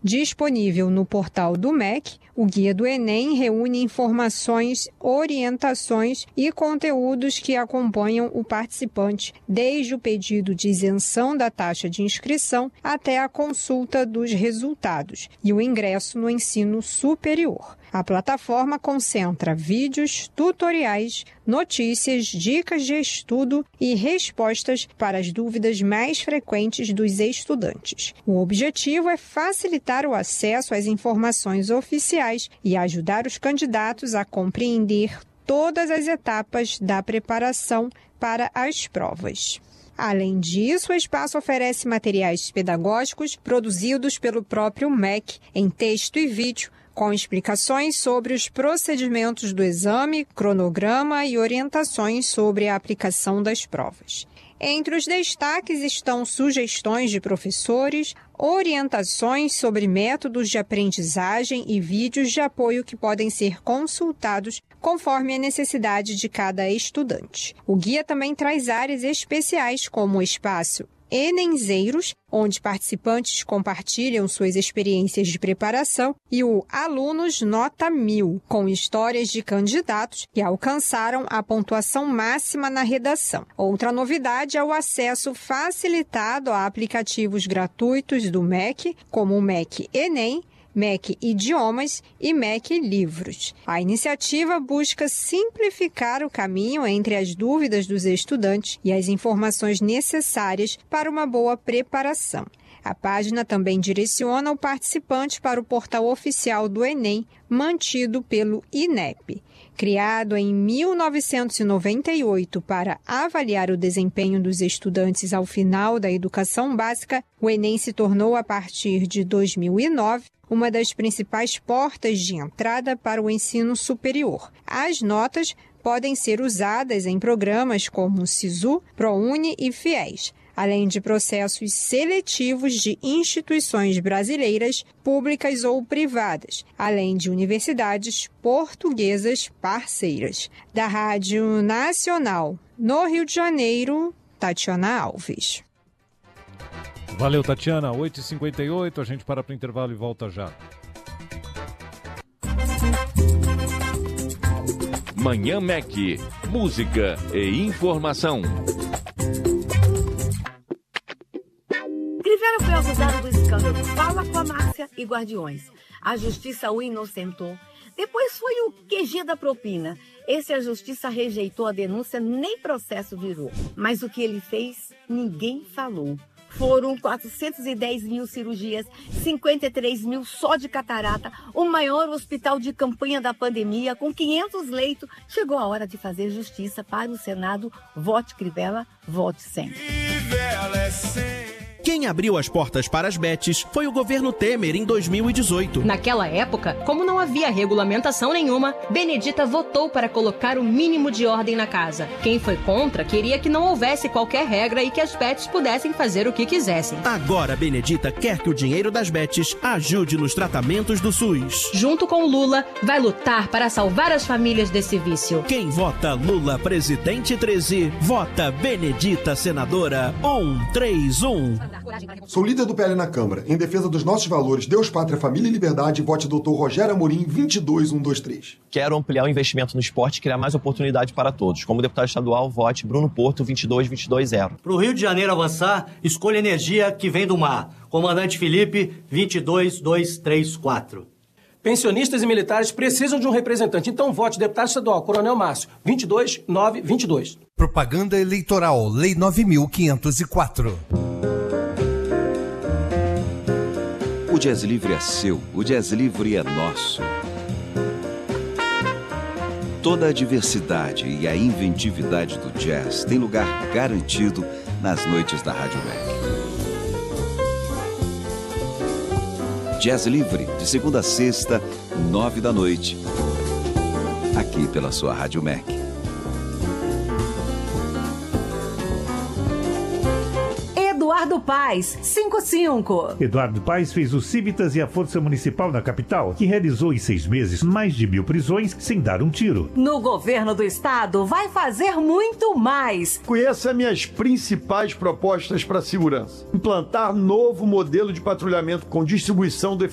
Disponível no portal do MEC, o Guia do Enem reúne informações, orientações e conteúdos que acompanham o participante, desde o pedido de isenção da taxa de inscrição até a consulta dos resultados e o ingresso no ensino superior. A plataforma concentra vídeos, tutoriais, notícias, dicas de estudo e respostas para as dúvidas mais frequentes dos estudantes. O objetivo é facilitar o acesso às informações oficiais e ajudar os candidatos a compreender todas as etapas da preparação para as provas. Além disso, o espaço oferece materiais pedagógicos produzidos pelo próprio MEC em texto e vídeo, com explicações sobre os procedimentos do exame, cronograma e orientações sobre a aplicação das provas. Entre os destaques estão sugestões de professores, orientações sobre métodos de aprendizagem e vídeos de apoio que podem ser consultados conforme a necessidade de cada estudante. O guia também traz áreas especiais como o espaço Enenzeiros, onde participantes compartilham suas experiências de preparação, e o Alunos Nota 1000, com histórias de candidatos que alcançaram a pontuação máxima na redação. Outra novidade é o acesso facilitado a aplicativos gratuitos do MEC, como o MEC Enem, MEC Idiomas e MEC Livros. A iniciativa busca simplificar o caminho entre as dúvidas dos estudantes e as informações necessárias para uma boa preparação. A página também direciona o participante para o portal oficial do Enem, mantido pelo INEP. Criado em 1998 para avaliar o desempenho dos estudantes ao final da educação básica, o Enem se tornou, a partir de 2009, uma das principais portas de entrada para o ensino superior. As notas podem ser usadas em programas como o SISU, ProUni e FIES, além de processos seletivos de instituições brasileiras, públicas ou privadas, além de universidades portuguesas parceiras. Da Rádio Nacional, no Rio de Janeiro, Tatiana Alves. Valeu, Tatiana. 8h58, a gente para o intervalo e volta já. Manhã MEC, música e informação. Crivella foi acusado do escândalo Fala com a Márcia e Guardiões. A justiça o inocentou. Depois foi o QG da propina. Esse a justiça rejeitou a denúncia, nem processo virou. Mas o que ele fez, ninguém falou. Foram 410 mil cirurgias, 53 mil só de catarata, o maior hospital de campanha da pandemia, com 500 leitos. Chegou a hora de fazer justiça para o Senado. Vote Crivella, vote sempre. Quem abriu as portas para as bets foi o governo Temer em 2018. Naquela época, como não havia regulamentação nenhuma, Benedita votou para colocar o mínimo de ordem na casa. Quem foi contra queria que não houvesse qualquer regra e que as bets pudessem fazer o que quisessem. Agora, Benedita quer que o dinheiro das bets ajude nos tratamentos do SUS. Junto com Lula, vai lutar para salvar as famílias desse vício. Quem vota Lula presidente 13, vota Benedita senadora 131. Sou líder do PL na Câmara. Em defesa dos nossos valores, Deus, Pátria, Família e Liberdade, vote Dr. Rogério Amorim 22123. Quero ampliar o investimento no esporte e criar mais oportunidade para todos. Como deputado estadual, vote Bruno Porto 22220. Para o Rio de Janeiro avançar, escolha energia que vem do mar. Comandante Felipe 22234. Pensionistas e militares precisam de um representante. Então vote deputado estadual, Coronel Márcio 22922. Propaganda eleitoral, Lei 9.504. O Jazz Livre é seu, o Jazz Livre é nosso. Toda a diversidade e a inventividade do jazz tem lugar garantido nas noites da Rádio MEC. Jazz Livre, de segunda a sexta, 21h, aqui pela sua Rádio MEC. Eduardo Paes, 55. Eduardo Paes fez o Civitas e a Força Municipal na capital, que realizou em 6 meses mais de 1.000 prisões sem dar um tiro. No governo do estado, vai fazer muito mais. Conheça minhas principais propostas para a segurança. Implantar novo modelo de patrulhamento com distribuição do